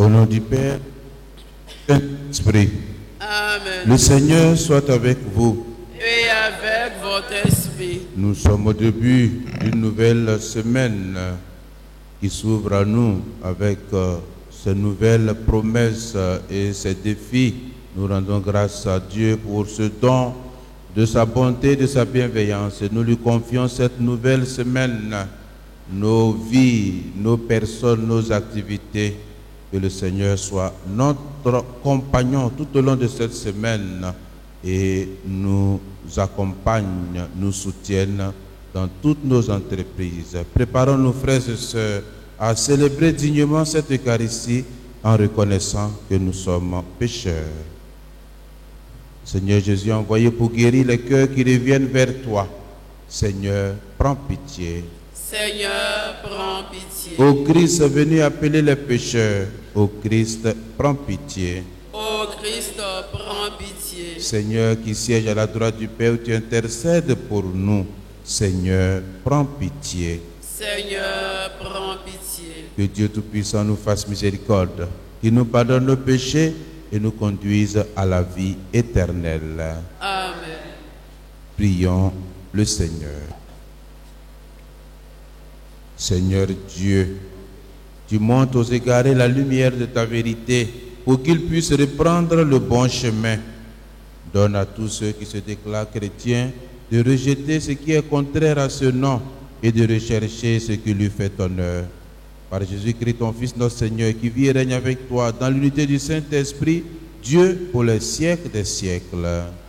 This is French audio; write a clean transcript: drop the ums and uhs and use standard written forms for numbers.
Au nom du Père, du Saint-Esprit. Amen. Le Seigneur soit avec vous. Et avec votre esprit. Nous sommes au début d'une nouvelle semaine qui s'ouvre à nous avec ces nouvelles promesses et ces défis. Nous rendons grâce à Dieu pour ce don de sa bonté, de sa bienveillance. Et nous lui confions cette nouvelle semaine, nos vies, nos personnes, nos activités. Que le Seigneur soit notre compagnon tout au long de cette semaine et nous accompagne, nous soutienne dans toutes nos entreprises. Préparons-nous, frères et sœurs, à célébrer dignement cette Eucharistie en reconnaissant que nous sommes pécheurs. Seigneur Jésus, envoyé pour guérir les cœurs qui reviennent vers toi. Seigneur, prends pitié. Seigneur, prends pitié. Ô Christ venu appeler les pécheurs, ô Christ, prends pitié. Ô Christ, prends pitié. Seigneur qui siège à la droite du Père, tu intercèdes pour nous. Seigneur, prends pitié. Seigneur, prends pitié. Que Dieu Tout-Puissant nous fasse miséricorde, qu'il nous pardonne nos péchés et nous conduise à la vie éternelle. Amen. Prions le Seigneur. Seigneur Dieu, tu montes aux égarés la lumière de ta vérité pour qu'ils puissent reprendre le bon chemin. Donne à tous ceux qui se déclarent chrétiens de rejeter ce qui est contraire à ce nom et de rechercher ce qui lui fait honneur. Par Jésus-Christ, ton Fils, notre Seigneur, qui vit et règne avec toi dans l'unité du Saint-Esprit, Dieu pour les siècles des siècles.